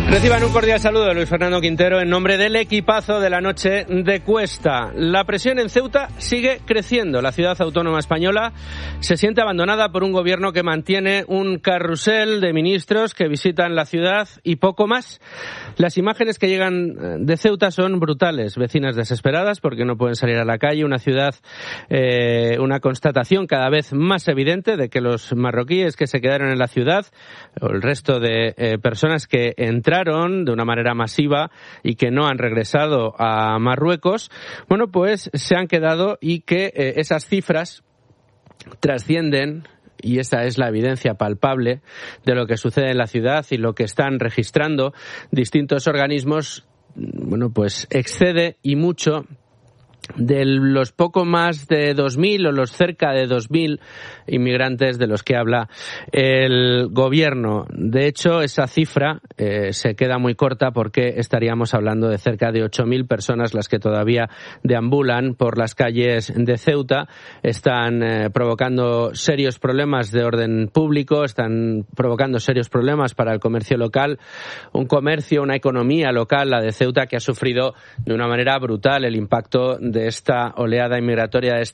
Reciban un cordial saludo de Luis Fernando Quintero en nombre del equipazo de la noche de Cuesta. La presión en Ceuta sigue creciendo. La ciudad autónoma española se siente abandonada por un gobierno que mantiene un carrusel de ministros que visitan la ciudad y poco más. Las imágenes que llegan de Ceuta son brutales. Vecinas desesperadas porque no pueden salir a la calle. Una ciudad, una constatación cada vez más evidente de que los marroquíes que se quedaron en la ciudad, o el resto de personas que entraron de una manera masiva y que no han regresado a Marruecos, bueno, pues se han quedado y que esas cifras trascienden, y esta es la evidencia palpable de lo que sucede en la ciudad y lo que están registrando distintos organismos, bueno, pues excede y mucho de los poco más de 2.000 o los cerca de 2.000 inmigrantes de los que habla el gobierno. De hecho, esa cifra se queda muy corta porque estaríamos hablando de cerca de 8.000 personas las que todavía deambulan por las calles de Ceuta. Están provocando serios problemas de orden público, están provocando serios problemas para el comercio local, un comercio, una economía local, la de Ceuta, que ha sufrido de una manera brutal el impacto de esta oleada inmigratoria, de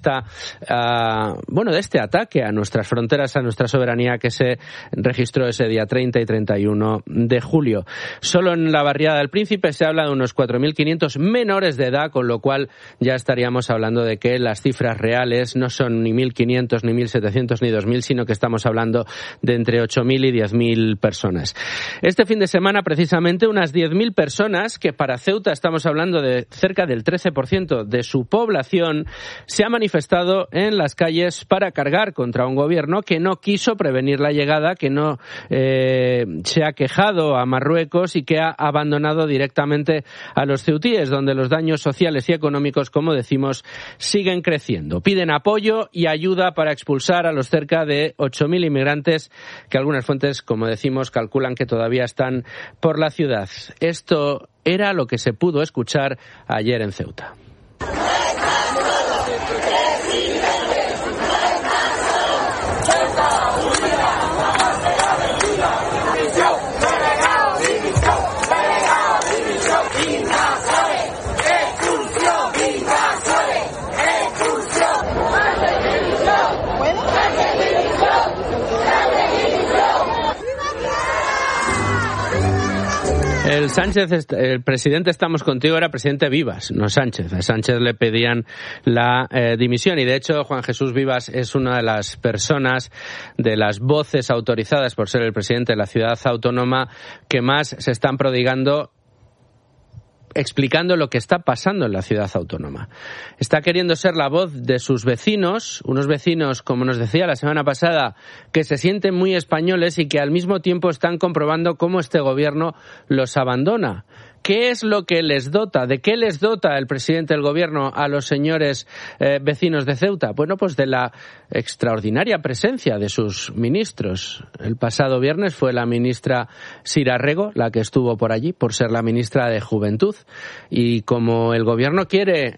este ataque a nuestras fronteras, a nuestra soberanía que se registró ese día 30 y 31 de julio. Solo en la barriada del Príncipe se habla de unos 4.500 menores de edad, con lo cual ya estaríamos hablando de que las cifras reales no son ni 1.500, ni 1.700, ni 2.000, sino que estamos hablando de entre 8.000 y 10.000 personas. Este fin de semana, precisamente, unas 10.000 personas, que para Ceuta estamos hablando de cerca del 13% de su población, se ha manifestado en las calles para cargar contra un gobierno que no quiso prevenir la llegada, que no se ha quejado a Marruecos y que ha abandonado directamente a los ceutíes, donde los daños sociales y económicos, como decimos, siguen creciendo. Piden apoyo y ayuda para expulsar a los cerca de 8.000 inmigrantes que algunas fuentes, como decimos, calculan que todavía están por la ciudad. Esto era lo que se pudo escuchar ayer en Ceuta. El presidente Estamos Contigo era presidente Vivas, no Sánchez. A Sánchez le pedían la dimisión y, de hecho, Juan Jesús Vivas es una de las personas, de las voces autorizadas por ser el presidente de la ciudad autónoma, que más se están prodigando explicando lo que está pasando en la ciudad autónoma. Está queriendo ser la voz de sus vecinos, unos vecinos, como nos decía la semana pasada, que se sienten muy españoles y que al mismo tiempo están comprobando cómo este gobierno los abandona. ¿Qué es lo que les dota? ¿De qué les dota el presidente del gobierno a los señores vecinos de Ceuta? Bueno, pues de la extraordinaria presencia de sus ministros. El pasado viernes fue la ministra Sira Rego la que estuvo por allí, por ser la ministra de Juventud. Y como el gobierno quiere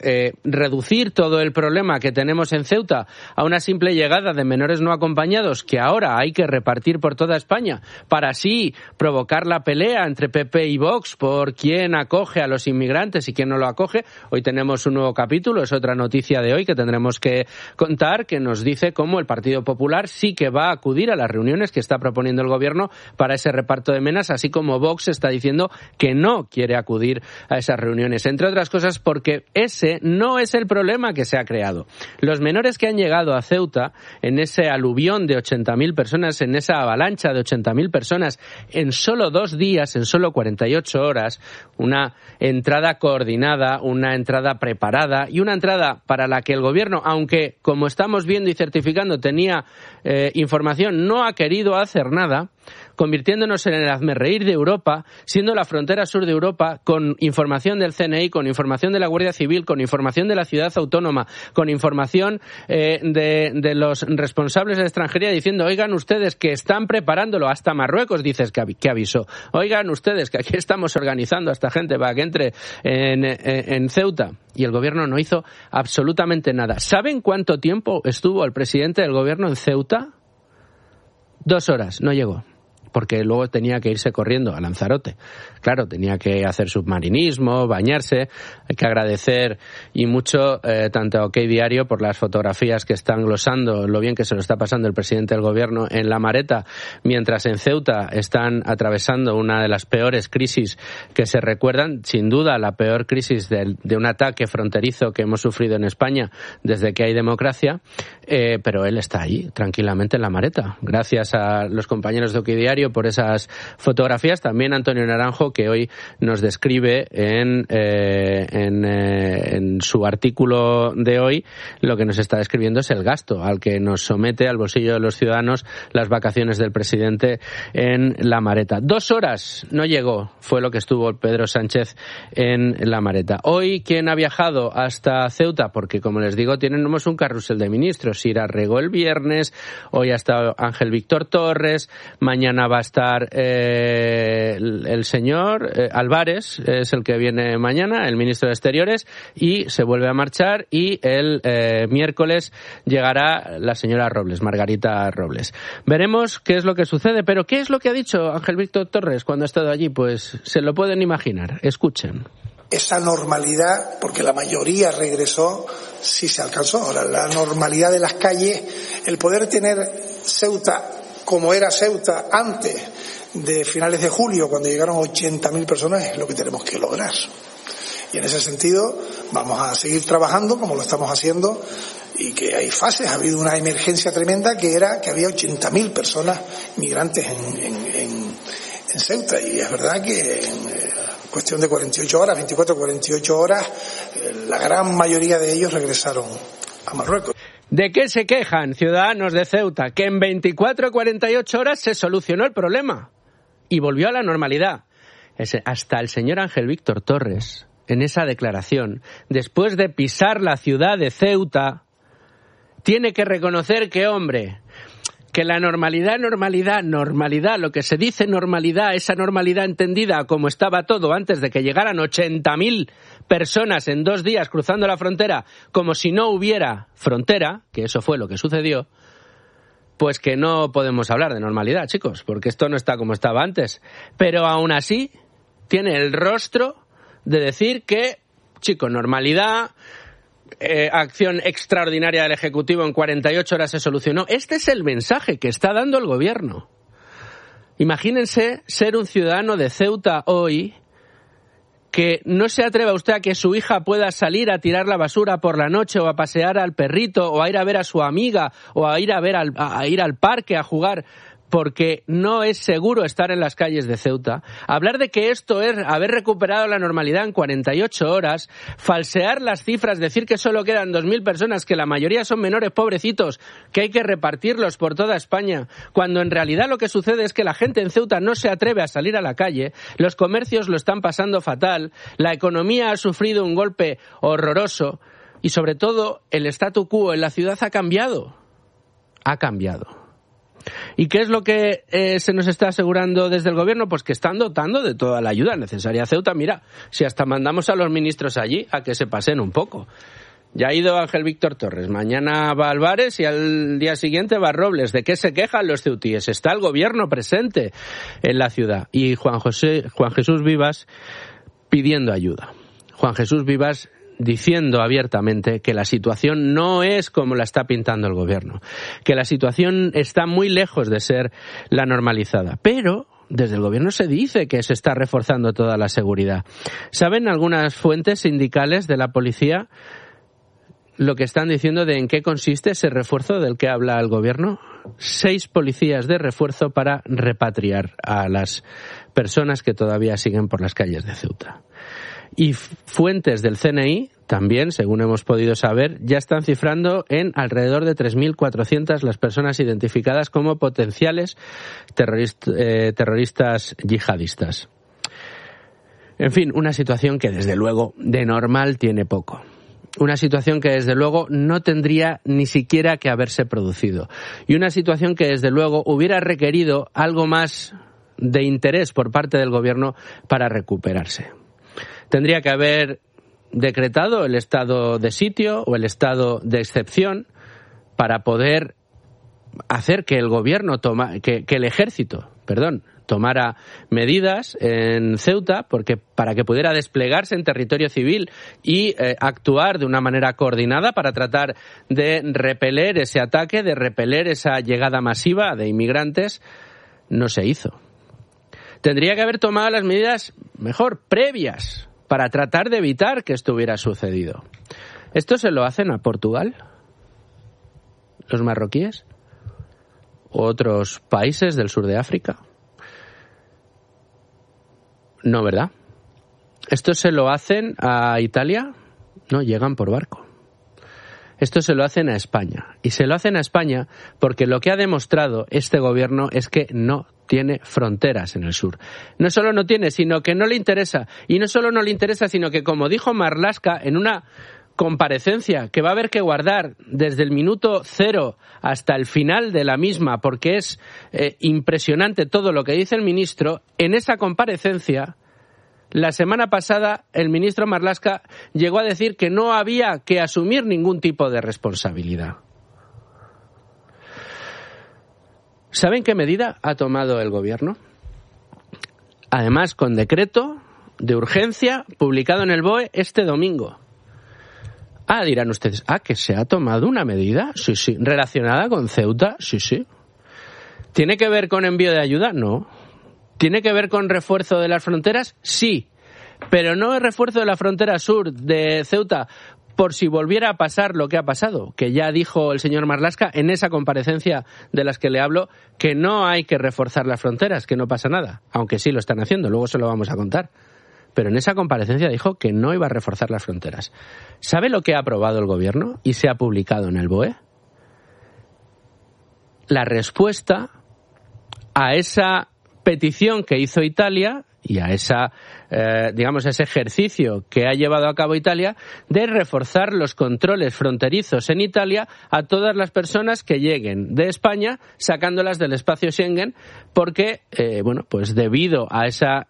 reducir todo el problema que tenemos en Ceuta a una simple llegada de menores no acompañados que ahora hay que repartir por toda España para así provocar la pelea entre PP y Vox por quién acoge a los inmigrantes y quién no lo acoge. Hoy tenemos un nuevo capítulo, es otra noticia de hoy que tendremos que contar, que nos dice cómo el Partido Popular sí que va a acudir a las reuniones que está proponiendo el gobierno para ese reparto de menas, así como Vox está diciendo que no quiere acudir a esas reuniones, entre otras cosas porque ese no es el problema que se ha creado. Los menores que han llegado a Ceuta en ese aluvión de 80.000 personas, en esa avalancha de 80.000 personas, en solo 2 días, en solo 48 horas, una entrada coordinada, una entrada preparada y una entrada para la que el gobierno, aunque como estamos viendo y certificando tenía información, no ha querido hacer nada, convirtiéndonos en el hazmerreír de Europa, siendo la frontera sur de Europa, con información del CNI, con información de la Guardia Civil, con información de la ciudad autónoma, con información de los responsables de extranjería, diciendo, oigan ustedes que están preparándolo, hasta Marruecos dices que avisó, oigan ustedes que aquí estamos organizando a esta gente para que entre en Ceuta. Y el gobierno no hizo absolutamente nada. ¿Saben cuánto tiempo estuvo el presidente del gobierno en Ceuta? 2 horas, no llegó. porque luego tenía que irse corriendo a Lanzarote. Claro, tenía que hacer submarinismo, bañarse. Hay que agradecer y mucho tanto a OK Diario por las fotografías que están glosando lo bien que se lo está pasando el presidente del gobierno en La Mareta, mientras en Ceuta están atravesando una de las peores crisis que se recuerdan, sin duda la peor crisis de un ataque fronterizo que hemos sufrido en España desde que hay democracia, pero él está allí tranquilamente en La Mareta. Gracias a los compañeros de OK Diario por esas fotografías, también Antonio Naranjo, que hoy nos describe en su artículo de hoy, lo que nos está describiendo es el gasto al que nos somete al bolsillo de los ciudadanos las vacaciones del presidente en La Mareta. 2 horas no llegó, fue lo que estuvo Pedro Sánchez en La Mareta. Hoy, ¿quién ha viajado hasta Ceuta? Porque, como les digo, tenemos un carrusel de ministros. Irá Rego el viernes, hoy ha estado Ángel Víctor Torres, mañana va a estar el señor Álvarez, es el que viene mañana, el ministro de Exteriores, y se vuelve a marchar, y el miércoles llegará la señora Robles, Margarita Robles. Veremos qué es lo que sucede, pero ¿qué es lo que ha dicho Ángel Víctor Torres cuando ha estado allí? Pues se lo pueden imaginar. Escuchen. Esa normalidad, porque la mayoría regresó, sí se alcanzó. Ahora, la normalidad de las calles, el poder tener Ceuta como era Ceuta antes de finales de julio, cuando llegaron 80.000 personas, es lo que tenemos que lograr. Y en ese sentido vamos a seguir trabajando como lo estamos haciendo, y que hay fases. Ha habido una emergencia tremenda que era que había 80.000 personas migrantes en Ceuta, y es verdad que en cuestión de 48 horas, 24-48 horas, la gran mayoría de ellos regresaron a Marruecos. ¿De qué se quejan ciudadanos de Ceuta? Que en 24-48 horas se solucionó el problema y volvió a la normalidad. Hasta el señor Ángel Víctor Torres, en esa declaración, después de pisar la ciudad de Ceuta, tiene que reconocer que, hombre, que la normalidad, lo que se dice normalidad, esa normalidad entendida como estaba todo antes de que llegaran 80.000 personas en 2 días cruzando la frontera, como si no hubiera frontera, que eso fue lo que sucedió, pues que no podemos hablar de normalidad, chicos, porque esto no está como estaba antes. Pero aún así tiene el rostro de decir que, chicos, normalidad, acción extraordinaria del Ejecutivo, en 48 horas se solucionó. Este es el mensaje que está dando el gobierno. Imagínense ser un ciudadano de Ceuta hoy que no se atreva usted a que su hija pueda salir a tirar la basura por la noche, o a pasear al perrito, o a ir a ver a su amiga, o a ir al parque a jugar, porque no es seguro estar en las calles de Ceuta. Hablar de que esto es haber recuperado la normalidad en 48 horas, falsear las cifras, decir que solo quedan 2.000 personas, que la mayoría son menores pobrecitos, que hay que repartirlos por toda España, cuando en realidad lo que sucede es que la gente en Ceuta no se atreve a salir a la calle, los comercios lo están pasando fatal, la economía ha sufrido un golpe horroroso, y sobre todo el statu quo en la ciudad ha cambiado. Ha cambiado. ¿Y qué es lo que se nos está asegurando desde el gobierno? Pues que están dotando de toda la ayuda necesaria a Ceuta. Mira, si hasta mandamos a los ministros allí a que se pasen un poco. Ya ha ido Ángel Víctor Torres, mañana va Álvarez y al día siguiente va Robles. ¿De qué se quejan los ceutíes? Está el gobierno presente en la ciudad. Y Juan Jesús Vivas pidiendo ayuda. Juan Jesús Vivas diciendo abiertamente que la situación no es como la está pintando el gobierno, que la situación está muy lejos de ser la normalizada, pero desde el gobierno se dice que se está reforzando toda la seguridad. ¿Saben algunas fuentes sindicales de la policía lo que están diciendo de en qué consiste ese refuerzo del que habla el gobierno? 6 policías de refuerzo para repatriar a las personas que todavía siguen por las calles de Ceuta. Y fuentes del CNI también, según hemos podido saber, ya están cifrando en alrededor de 3.400 las personas identificadas como potenciales terroristas yihadistas. En fin, una situación que desde luego de normal tiene poco. Una situación que desde luego no tendría ni siquiera que haberse producido. Y una situación que desde luego hubiera requerido algo más de interés por parte del gobierno para recuperarse. Tendría que haber decretado el estado de sitio o el estado de excepción para poder hacer que el gobierno que el ejército tomara medidas en Ceuta para que pudiera desplegarse en territorio civil y actuar de una manera coordinada para tratar de repeler ese ataque, de repeler esa llegada masiva de inmigrantes, no se hizo. Tendría que haber tomado las medidas mejor previas para tratar de evitar que esto hubiera sucedido. ¿Esto se lo hacen a Portugal? ¿Los marroquíes? ¿O otros países del sur de África? No, ¿verdad? ¿Esto se lo hacen a Italia? No, llegan por barco. Esto se lo hacen a España. Y se lo hacen a España porque lo que ha demostrado este gobierno es que no tiene fronteras en el sur. No solo no tiene, sino que no le interesa. Y no solo no le interesa, sino que, como dijo Marlaska en una comparecencia que va a haber que guardar desde el minuto 0 hasta el final de la misma, porque es impresionante todo lo que dice el ministro, en esa comparecencia, la semana pasada, el ministro Marlaska llegó a decir que no había que asumir ningún tipo de responsabilidad. ¿Saben qué medida ha tomado el gobierno? Además, con decreto de urgencia publicado en el BOE este domingo. Dirán ustedes, ¿que se ha tomado una medida? Sí, ¿relacionada con Ceuta? Sí. ¿Tiene que ver con envío de ayuda? No. ¿Tiene que ver con refuerzo de las fronteras? Sí, pero no el refuerzo de la frontera sur de Ceuta por si volviera a pasar lo que ha pasado, que ya dijo el señor Marlaska en esa comparecencia de las que le hablo, que no hay que reforzar las fronteras, que no pasa nada, aunque sí lo están haciendo, luego se lo vamos a contar. Pero en esa comparecencia dijo que no iba a reforzar las fronteras. ¿Sabe lo que ha aprobado el gobierno y se ha publicado en el BOE? La respuesta a esa petición que hizo Italia y a ese ejercicio que ha llevado a cabo Italia de reforzar los controles fronterizos en Italia a todas las personas que lleguen de España, sacándolas del espacio Schengen, porque, debido a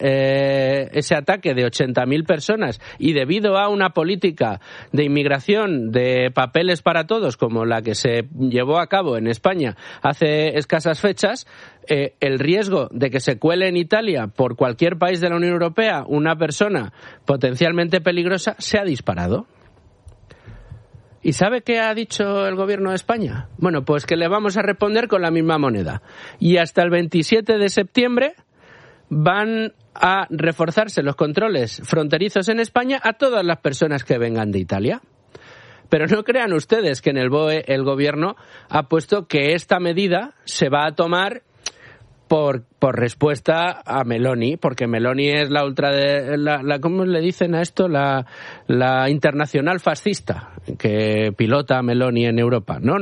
ese ataque de 80.000 personas y debido a una política de inmigración de papeles para todos, como la que se llevó a cabo en España hace escasas fechas, el riesgo de que se cuele en Italia por cualquier país de la Unión Europea una persona potencialmente peligrosa se ha disparado. ¿Y sabe qué ha dicho el gobierno de España? Bueno, pues que le vamos a responder con la misma moneda. Y hasta el 27 de septiembre van a reforzarse los controles fronterizos en España a todas las personas que vengan de Italia. Pero no crean ustedes que en el BOE el gobierno ha puesto que esta medida se va a tomar por respuesta a Meloni, porque Meloni es ¿cómo le dicen a esto? La internacional fascista que pilota a Meloni en Europa. No.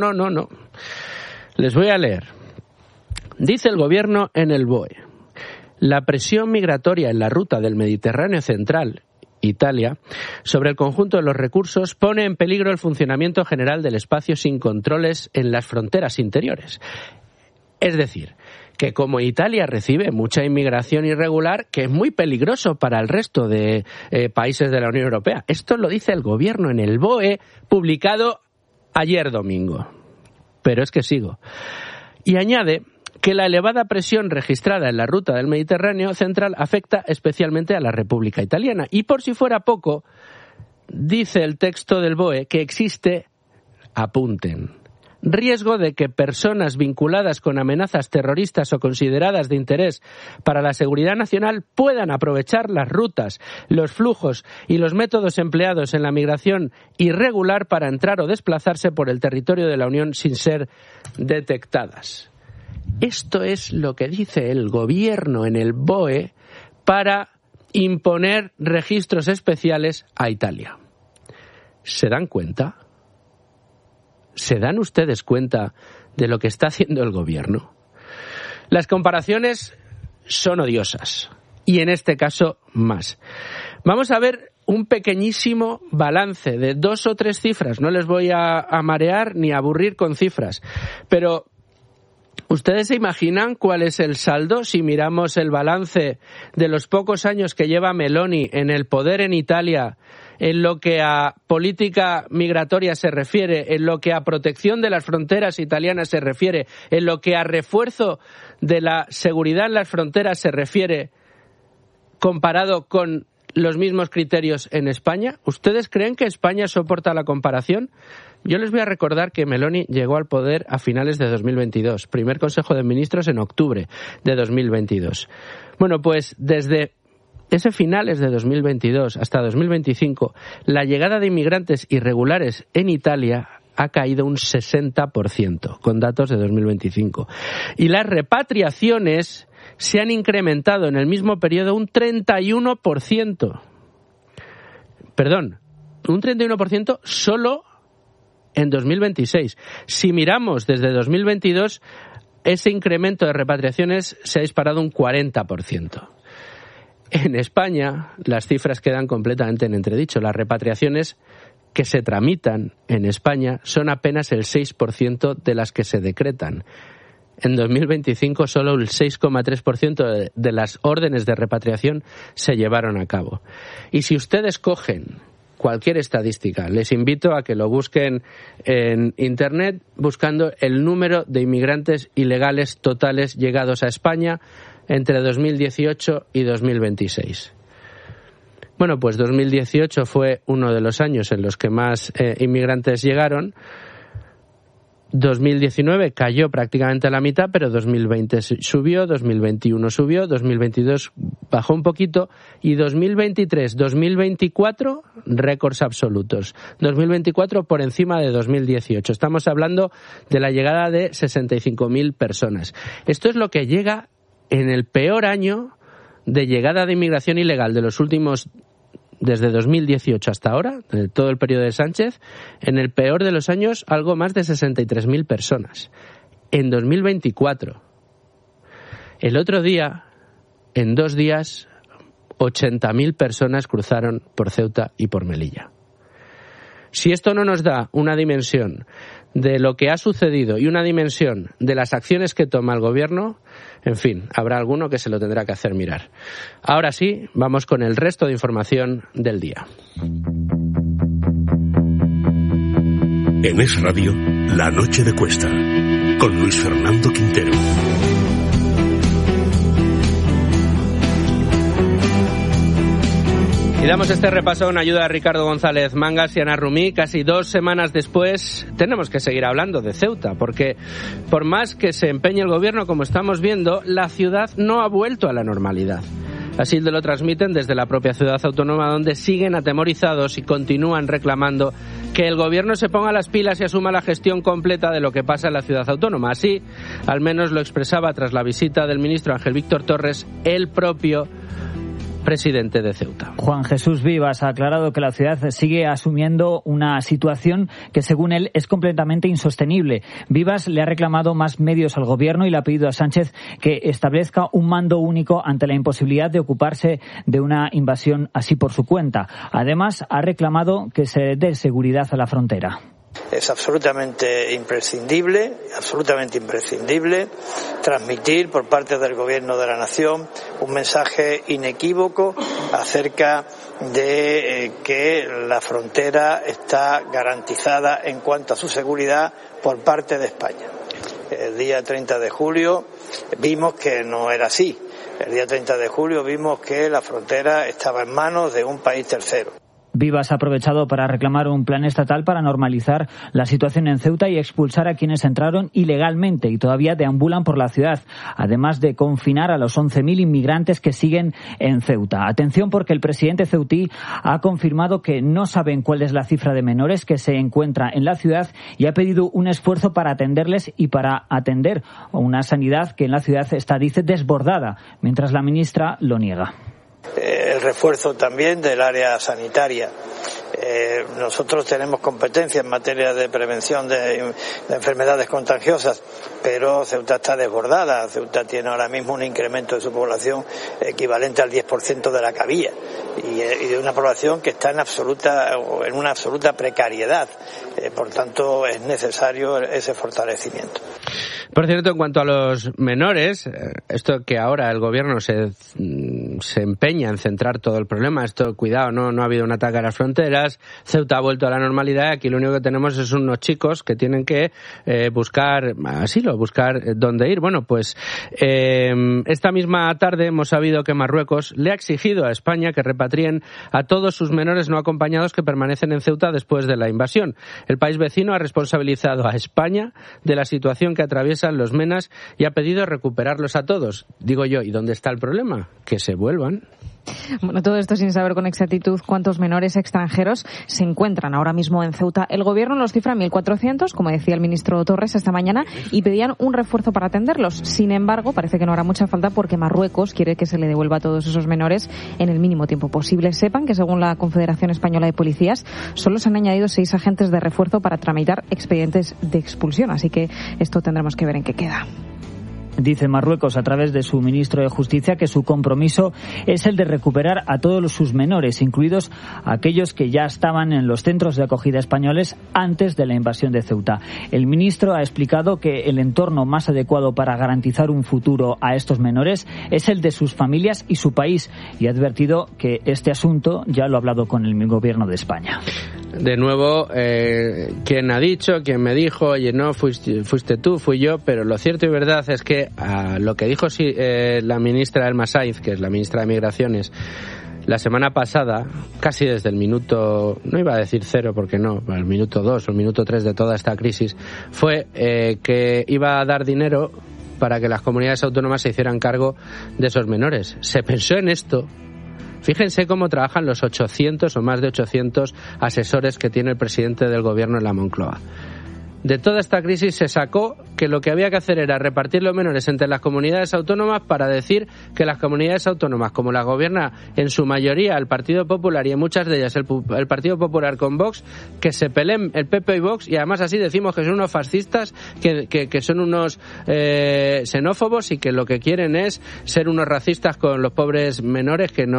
Les voy a leer. Dice el gobierno en el BOE: la presión migratoria en la ruta del Mediterráneo central, Italia, sobre el conjunto de los recursos pone en peligro el funcionamiento general del espacio sin controles en las fronteras interiores. Es decir, que como Italia recibe mucha inmigración irregular, que es muy peligroso para el resto de países de la Unión Europea. Esto lo dice el gobierno en el BOE, publicado ayer domingo. Pero es que sigo. Y añade que la elevada presión registrada en la ruta del Mediterráneo central afecta especialmente a la República Italiana. Y por si fuera poco, dice el texto del BOE que existe, apunten, riesgo de que personas vinculadas con amenazas terroristas o consideradas de interés para la seguridad nacional puedan aprovechar las rutas, los flujos y los métodos empleados en la migración irregular para entrar o desplazarse por el territorio de la Unión sin ser detectadas. Esto es lo que dice el gobierno en el BOE para imponer registros especiales a Italia. ¿Se dan cuenta? ¿Se dan ustedes cuenta de lo que está haciendo el gobierno? Las comparaciones son odiosas, y en este caso más. Vamos a ver un pequeñísimo balance de 2 o 3 cifras. No les voy a marear ni a aburrir con cifras, pero ¿ustedes se imaginan cuál es el saldo si miramos el balance de los pocos años que lleva Meloni en el poder en Italia en lo que a política migratoria se refiere, en lo que a protección de las fronteras italianas se refiere, en lo que a refuerzo de la seguridad en las fronteras se refiere, comparado con los mismos criterios en España? ¿Ustedes creen que España soporta la comparación? Yo les voy a recordar que Meloni llegó al poder a finales de 2022, primer Consejo de Ministros en octubre de 2022. Bueno, pues desde ese finales de 2022 hasta 2025, la llegada de inmigrantes irregulares en Italia ha caído un 60%, con datos de 2025. Y las repatriaciones se han incrementado en el mismo periodo un 31%. Perdón, un 31% solo en 2026. Si miramos desde 2022, ese incremento de repatriaciones se ha disparado un 40%. En España, las cifras quedan completamente en entredicho. Las repatriaciones que se tramitan en España son apenas el 6% de las que se decretan. En 2025 solo el 6,3% de las órdenes de repatriación se llevaron a cabo. Y si ustedes cogen cualquier estadística, les invito a que lo busquen en Internet buscando el número de inmigrantes ilegales totales llegados a España entre 2018 y 2026. Bueno, pues 2018 fue uno de los años en los que más inmigrantes llegaron. 2019 cayó prácticamente a la mitad, pero 2020 subió, 2021 subió, 2022 bajó un poquito y 2023, 2024 récords absolutos. 2024 por encima de 2018. Estamos hablando de la llegada de 65.000 personas. Esto es lo que llega en el peor año de llegada de inmigración ilegal de los últimos, desde 2018 hasta ahora, de todo el periodo de Sánchez, en el peor de los años, algo más de 63.000 personas. En 2024, el otro día, en 2 días, 80.000 personas cruzaron por Ceuta y por Melilla. Si esto no nos da una dimensión de lo que ha sucedido y una dimensión de las acciones que toma el gobierno, en fin, habrá alguno que se lo tendrá que hacer mirar. Ahora sí, vamos con el resto de información del día. En Es Radio, La Noche de Cuesta, con Luis Fernando Quintero. Y damos este repaso con ayuda de Ricardo González Mangas y Ana Rumí. Casi 2 semanas después tenemos que seguir hablando de Ceuta, porque por más que se empeñe el gobierno, como estamos viendo, la ciudad no ha vuelto a la normalidad. Así lo transmiten desde la propia ciudad autónoma, donde siguen atemorizados y continúan reclamando que el gobierno se ponga las pilas y asuma la gestión completa de lo que pasa en la ciudad autónoma. Así, al menos lo expresaba tras la visita del ministro Ángel Víctor Torres, el propio presidente de Ceuta. Juan Jesús Vivas ha aclarado que la ciudad sigue asumiendo una situación que, según él, es completamente insostenible. Vivas le ha reclamado más medios al gobierno y le ha pedido a Sánchez que establezca un mando único ante la imposibilidad de ocuparse de una invasión así por su cuenta. Además, ha reclamado que se dé seguridad a la frontera. Es absolutamente imprescindible transmitir por parte del Gobierno de la Nación un mensaje inequívoco acerca de que la frontera está garantizada en cuanto a su seguridad por parte de España. El día 30 de julio vimos que no era así. El día 30 de julio vimos que la frontera estaba en manos de un país tercero. Vivas ha aprovechado para reclamar un plan estatal para normalizar la situación en Ceuta y expulsar a quienes entraron ilegalmente y todavía deambulan por la ciudad, además de confinar a los 11.000 inmigrantes que siguen en Ceuta. Atención, porque el presidente ceutí ha confirmado que no saben cuál es la cifra de menores que se encuentra en la ciudad y ha pedido un esfuerzo para atenderles y para atender una sanidad que en la ciudad está, dice, desbordada, mientras la ministra lo niega. El refuerzo también del área sanitaria. Nosotros tenemos competencia en materia de prevención de enfermedades contagiosas, pero Ceuta está desbordada. Ceuta tiene ahora mismo un incremento de su población equivalente al 10% de la que había y de una población que está en una absoluta precariedad. Por tanto, es necesario ese fortalecimiento. Por cierto, en cuanto a los menores, esto que ahora el gobierno se se empeña en centrar todo el problema. Esto, cuidado, no ha habido un ataque a las fronteras, Ceuta ha vuelto a la normalidad, y aquí lo único que tenemos es unos chicos que tienen que buscar asilo, buscar dónde ir. Bueno, pues esta misma tarde hemos sabido que Marruecos le ha exigido a España que repatrien a todos sus menores no acompañados que permanecen en Ceuta después de la invasión. El país vecino ha responsabilizado a España de la situación que atraviesan los menas y ha pedido recuperarlos a todos. Digo yo, ¿y dónde está el problema? Que se vuelvan. Bueno, todo esto sin saber con exactitud cuántos menores extranjeros se encuentran ahora mismo en Ceuta. El gobierno los cifra en 1.400, como decía el ministro Torres esta mañana, y pedían un refuerzo para atenderlos. Sin embargo, parece que no hará mucha falta porque Marruecos quiere que se le devuelva a todos esos menores en el mínimo tiempo posible. Sepan que, según la Confederación Española de Policías, solo se han añadido 6 agentes de refuerzo para tramitar expedientes de expulsión. Así que esto tendremos que ver en qué queda. Dice Marruecos a través de su ministro de Justicia que su compromiso es el de recuperar a todos sus menores, incluidos aquellos que ya estaban en los centros de acogida españoles antes de la invasión de Ceuta. El ministro ha explicado que el entorno más adecuado para garantizar un futuro a estos menores es el de sus familias y su país, y ha advertido que este asunto ya lo ha hablado con el gobierno de España. De nuevo, quien ha dicho, quien me dijo, oye, no, fuiste tú, fui yo, pero lo cierto y verdad es que lo que dijo la ministra Elma Saiz, que es la ministra de Migraciones, la semana pasada, casi desde el minuto, no iba a decir 0 porque no, el minuto 2 o el minuto 3 de toda esta crisis, fue que iba a dar dinero para que las comunidades autónomas se hicieran cargo de esos menores. Se pensó en esto. Fíjense cómo trabajan los 800 o más de 800 asesores que tiene el presidente del gobierno en la Moncloa. De toda esta crisis se sacó que lo que había que hacer era repartir los menores entre las comunidades autónomas para decir que las comunidades autónomas, como las gobierna en su mayoría el Partido Popular y en muchas de ellas el Partido Popular con Vox, que se peleen el PP y Vox, y además así decimos que son unos fascistas, que son unos xenófobos y que lo que quieren es ser unos racistas con los pobres menores que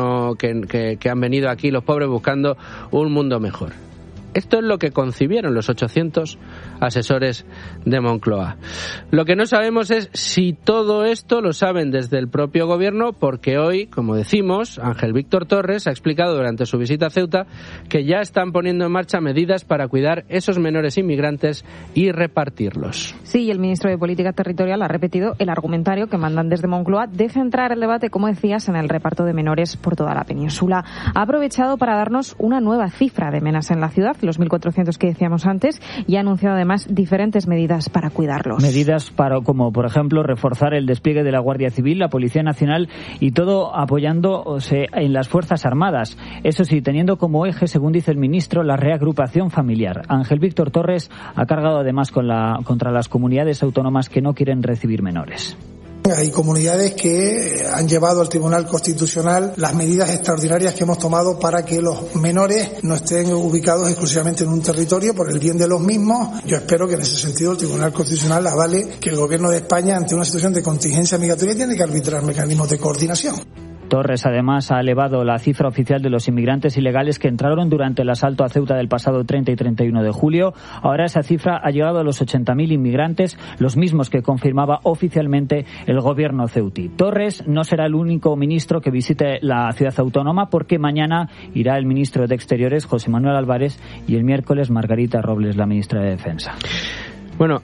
han venido aquí, los pobres, buscando un mundo mejor. Esto es lo que concibieron los 800 asesores de Moncloa. Lo que no sabemos es si todo esto lo saben desde el propio gobierno, porque hoy, como decimos, Ángel Víctor Torres ha explicado durante su visita a Ceuta que ya están poniendo en marcha medidas para cuidar esos menores inmigrantes y repartirlos. Sí, y el ministro de Política Territorial ha repetido el argumentario que mandan desde Moncloa de centrar el debate, como decías, en el reparto de menores por toda la península. Ha aprovechado para darnos una nueva cifra de menas en la ciudad, los 1.400 que decíamos antes, y ha anunciado además diferentes medidas para cuidarlos. Medidas como, por ejemplo, reforzar el despliegue de la Guardia Civil, la Policía Nacional, y todo apoyándose en las Fuerzas Armadas. Eso sí, teniendo como eje, según dice el ministro, la reagrupación familiar. Ángel Víctor Torres ha cargado además contra las comunidades autónomas que no quieren recibir menores. Hay comunidades que han llevado al Tribunal Constitucional las medidas extraordinarias que hemos tomado para que los menores no estén ubicados exclusivamente en un territorio por el bien de los mismos. Yo espero que en ese sentido el Tribunal Constitucional avale que el Gobierno de España, ante una situación de contingencia migratoria, tiene que arbitrar mecanismos de coordinación. Torres además ha elevado la cifra oficial de los inmigrantes ilegales que entraron durante el asalto a Ceuta del pasado 30 y 31 de julio. Ahora esa cifra ha llegado a los 80.000 inmigrantes, los mismos que confirmaba oficialmente el gobierno ceutí. Torres no será el único ministro que visite la ciudad autónoma, porque mañana irá el ministro de Exteriores, José Manuel Álvarez, y el miércoles Margarita Robles, la ministra de Defensa. Bueno,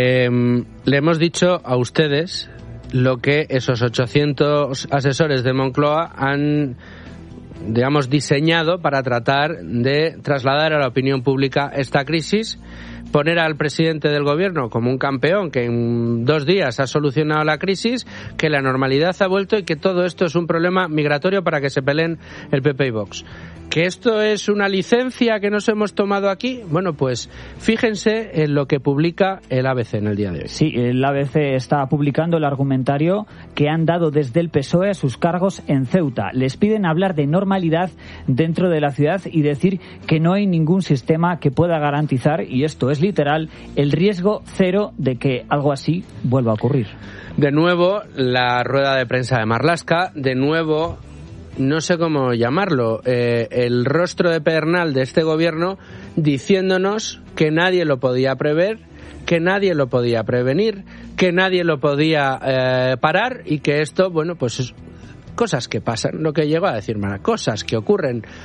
le hemos dicho a ustedes lo que esos 800 asesores de Moncloa han, digamos, diseñado para tratar de trasladar a la opinión pública esta crisis, poner al presidente del gobierno como un campeón que en 2 días ha solucionado la crisis, que la normalidad ha vuelto y que todo esto es un problema migratorio para que se peleen el PP y Vox. ¿Que esto es una licencia que nos hemos tomado aquí? Bueno, pues fíjense en lo que publica el ABC en el día de hoy. Sí, el ABC está publicando el argumentario que han dado desde el PSOE a sus cargos en Ceuta. Les piden hablar de normalidad dentro de la ciudad y decir que no hay ningún sistema que pueda garantizar, y esto es literal, el riesgo cero de que algo así vuelva a ocurrir. De nuevo, la rueda de prensa de Marlaska, de nuevo, no sé cómo llamarlo, el rostro de pedernal de este gobierno diciéndonos que nadie lo podía prever, que nadie lo podía prevenir, que nadie lo podía parar, y que esto, bueno, pues cosas que pasan, lo que llegó a decir Mara, cosas que ocurren